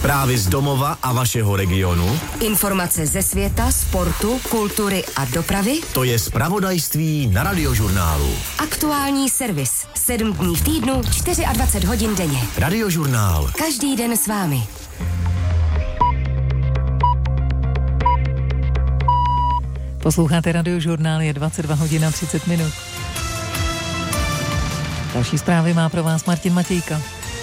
Zprávy z domova a vašeho regionu. Informace ze světa, sportu, kultury a dopravy. To je zpravodajství na Radiožurnálu. Aktuální servis. 7 dní v týdnu, 24 hodin denně. Radiožurnál. Každý den s vámi. Posloucháte Radiožurnál, je 22 hodin a 30 minut. Další zprávy má pro vás Martin Matějka.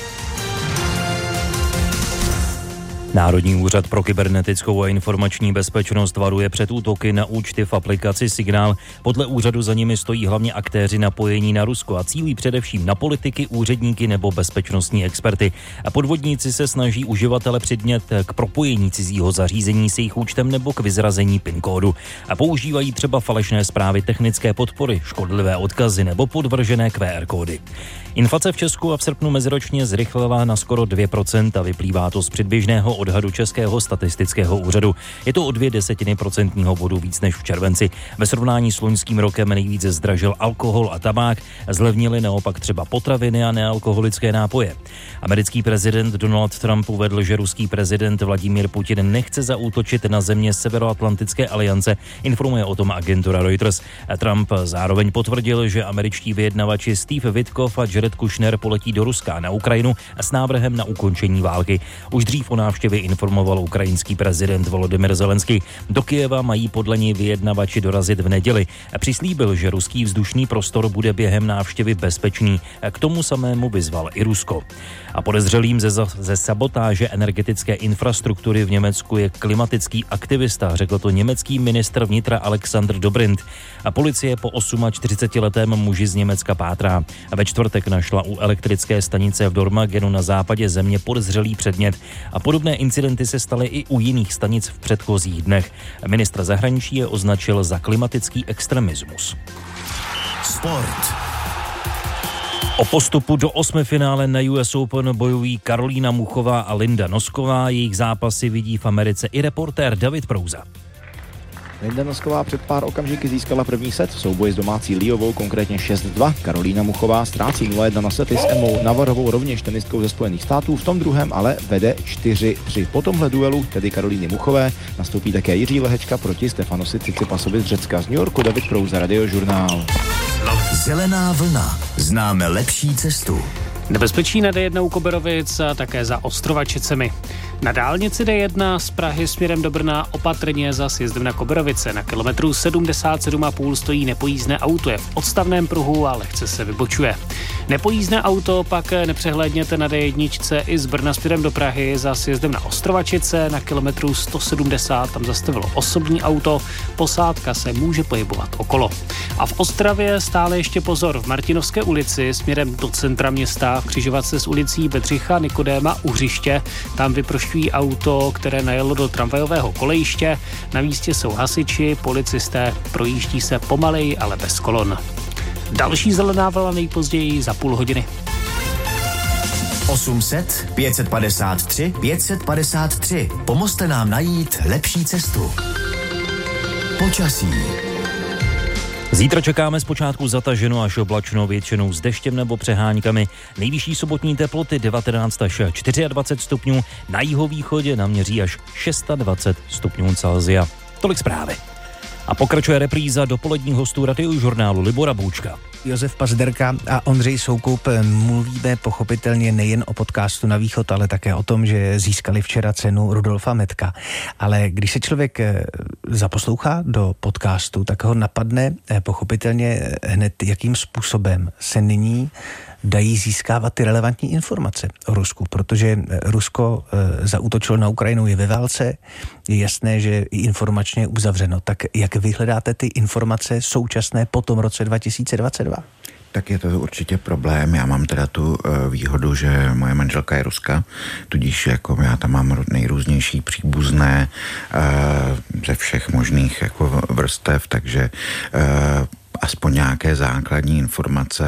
Národní úřad pro kybernetickou a informační bezpečnost varuje před útoky na účty v aplikaci Signál. Podle úřadu za nimi stojí hlavně aktéři napojení na Rusko a cílí především na politiky, úředníky nebo bezpečnostní experty. A podvodníci se snaží uživatele přimět k propojení cizího zařízení s jejich účtem nebo k vyzrazení PIN kódu. A používají třeba falešné zprávy technické podpory, škodlivé odkazy nebo podvržené QR kódy. Inflace v Česku a v srpnu meziročně zrychlila na skoro 2%, vyplývá to z předběžného odhadu Českého statistického úřadu. Je to o 0,2% bodu víc než v červenci. Ve srovnání s loňským rokem nejvíce zdražil alkohol a tabák, zlevnily naopak třeba potraviny a nealkoholické nápoje. Americký prezident Donald Trump uvedl, že ruský prezident Vladimír Putin nechce zaútočit na země Severoatlantické aliance, informuje o tom agentura Reuters. Trump zároveň potvrdil, že američtí vyjednavači Steve Witkoff a Jared Kushner poletí do Ruska na Ukrajinu s návrhem na ukončení války. Už dřív o návštěvě informoval ukrajinský prezident Volodymyr Zelenský. Do Kyjeva mají podle něj vyjednavači dorazit v neděli. Přislíbil, že ruský vzdušný prostor bude během návštěvy bezpečný. K tomu samému vyzval i Rusko. A podezřelým ze sabotáže energetické infrastruktury v Německu je klimatický aktivista, řekl to německý ministr vnitra Alexander Dobrindt. A policie po 48letém muži z Německa pátrá. Ve čtvrtek našla u elektrické stanice v Dormagenu na západě země podezřelý předmět. A podobné incidenty se staly i u jiných stanic v předchozích dnech. Ministr zahraničí je označil za klimatický extremismus. Sport. O postupu do osmifinále na US Open bojují Karolína Muchová a Linda Nosková. Jejich zápasy vidí v Americe i reportér David Prouza. Linda Nosková před pár okamžiky získala první set v souboji s domácí Liovou, konkrétně 6-2. Karolína Muchová ztrácí 0-1 na sety s Emmou Navarovou, rovněž tenistkou ze Spojených států, v tom druhém ale vede 4-3. Po tomhle duelu, tedy Karolíny Muchové, nastoupí také Jiří Lehečka proti Stefanosi Tsitsipasovi z Řecka. Z New Yorku David Prouza, Radiožurnál. Zelená vlna. Známe lepší cestu. Nebezpečí na D1 u Koberovic a také za Ostrovačicemi. Na dálnici D1 z Prahy směrem do Brna opatrně za sjezdem na Koberovice. Na kilometru 77,5 stojí nepojízdné auto, je v odstavném pruhu a lehce se vybočuje. Nepojízdné auto pak nepřehlédněte na D1 i z Brna směrem do Prahy za sjezdem na Ostrovačice. Na kilometru 170 tam zastavilo osobní auto, posádka se může pohybovat okolo. A v Ostravě stále ještě pozor, v Martinovské ulici směrem do centra města, křižovatce s ulicí Bedřicha Nikodéma u Hřiště, tam vyprošťují auto, které najelo do tramvajového kolejiště. Na místě jsou hasiči, policisté, projíždí se pomaleji, ale bez kolon. Další zelená vlna nejpozději za půl hodiny. 800 553 553. Pomozte nám najít lepší cestu. Počasí. Zítra čekáme zpočátku zataženo až oblačno, většinou s deštěm nebo přeháňkami. Nejvyšší sobotní teploty 19 až 24 stupňů, na jihovýchodě naměří až 26 stupňů Celsia. Tolik zprávy. A pokračuje repríza dopoledních hostů Radiožurnálu Libora Boučka. Josef Pazderka a Ondřej Soukup. Mluvíme pochopitelně nejen o podcastu Na východ, ale také o tom, že získali včera cenu Rudolfa Metka. Ale když se člověk zaposlouchá do podcastu, tak ho napadne pochopitelně hned, jakým způsobem se nyní dají získávat ty relevantní informace o Rusku, protože Rusko zaútočilo na Ukrajinu, je ve válce, je jasné, že i informačně je uzavřeno. Tak jak vyhledáte ty informace současné po tom roce 2022? Tak je to určitě problém. Já mám teda tu výhodu, že moje manželka je Ruska, tudíž jako já tam mám nejrůznější příbuzné ze všech možných jako vrstev, takže aspoň nějaké základní informace